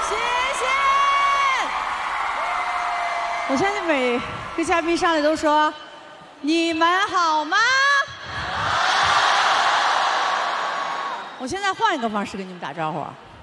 谢谢。我相信每个嘉宾上来都说：“你们好吗？”我现在换一个方式跟你们打招呼。